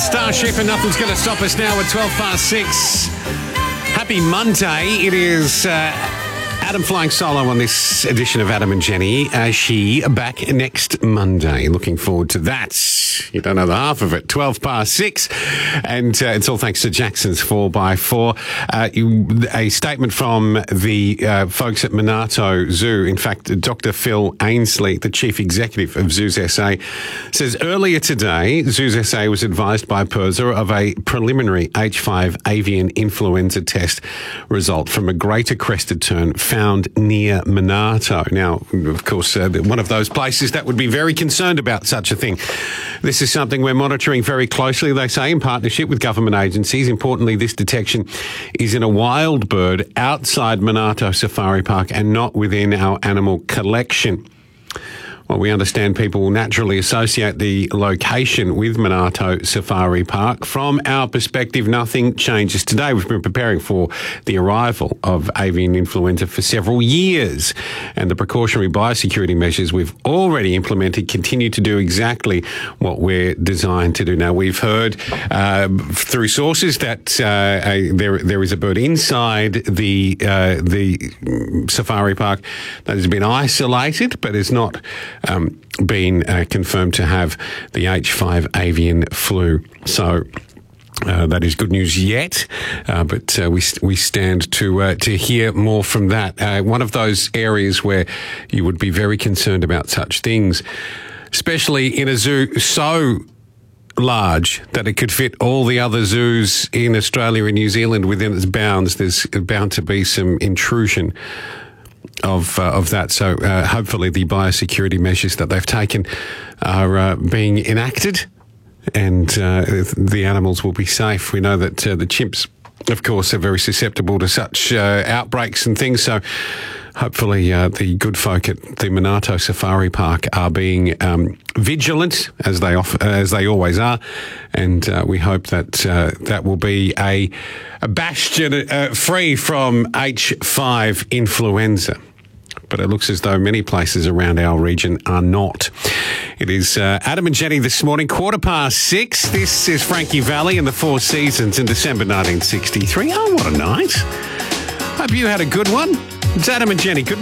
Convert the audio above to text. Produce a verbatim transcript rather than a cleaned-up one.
Starship, and nothing's going to stop us now at twelve past six. Happy Monday. It is uh, Adam flying solo on this edition of Adam and Jenny. Uh, she back next Monday. Looking forward to that. You don't know the half of it. twelve past six. And uh, it's all thanks to Jackson's four by four. Uh, you, a statement from the uh, folks at Monarto Zoo. In fact, Doctor Phil Ainsley, the chief executive of Zoos S A, says earlier today, Zoos S A was advised by P I R S A of a preliminary H five avian influenza test result from a greater crested tern found near Monarto. Now, of course, uh, one of those places that would be very concerned about such a thing. This is something we're monitoring very closely, they say, in partnership with government agencies. Importantly, this detection is in a wild bird outside Monarto Safari Park and not within our animal collection. Well, we understand people will naturally associate the location with Monarto Safari Park. From our perspective, nothing changes today. We've been preparing for the arrival of avian influenza for several years, and the precautionary biosecurity measures we've already implemented continue to do exactly what we're designed to do. Now, we've heard uh, through sources that uh, a, there there is a bird inside the uh, the safari park that has been isolated, but is not Um, been uh, confirmed to have the H five avian flu. So uh, that is good news yet, uh, but uh, we we stand to uh, to hear more from that. Uh, one of those areas where you would be very concerned about such things, especially in a zoo so large that it could fit all the other zoos in Australia and New Zealand within its bounds. There's bound to be some intrusion of uh, of that. So uh, hopefully the biosecurity measures that they've taken are uh, being enacted, and uh, the animals will be safe. We know that uh, the chimps, of course, are very susceptible to such uh, outbreaks and things. So hopefully uh, the good folk at the Monarto Safari Park are being um, vigilant, as they off- as they always are, and uh, we hope that uh, that will be a, a bastion uh, free from H five influenza. But it looks as though many places around our region are not. It is uh, Adam and Jenny this morning, quarter past six. This is Frankie Valli and the Four Seasons in December nineteen sixty-three. Oh, what a night. Hope you had a good one. It's Adam and Jenny. Good